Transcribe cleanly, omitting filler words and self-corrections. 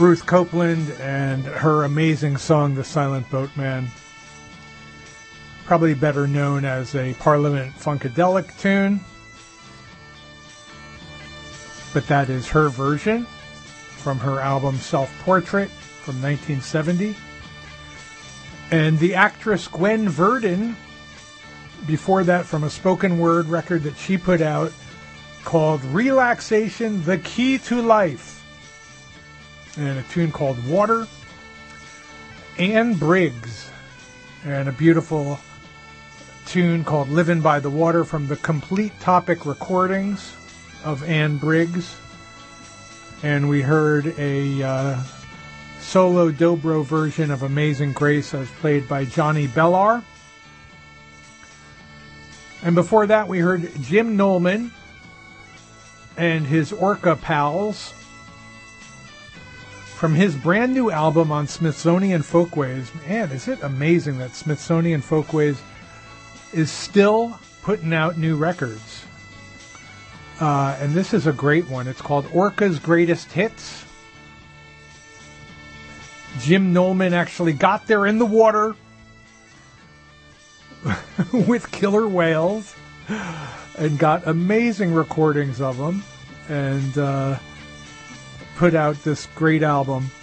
Ruth Copeland and her amazing song, The Silent Boatman. Probably better known as a Parliament Funkadelic tune. But that is her version from her album Self-Portrait from 1970. And the actress Gwen Verdon, before that from a spoken word record that she put out called Relaxation, The Key to Life. And a tune called Water. Anne Briggs. And a beautiful tune called Livin' by the Water from the Complete Topic recordings of Anne Briggs. And we heard a solo dobro version of Amazing Grace as played by Johnny Bellar. And before that we heard Jim Nolman and his Orca Pals from his brand new album on Smithsonian Folkways. Man, is it amazing that Smithsonian Folkways is still putting out new records. And this is a great one. It's called Orca's Greatest Hits. Jim Nolman actually got there in the water with killer whales and got amazing recordings of them and put out this great album.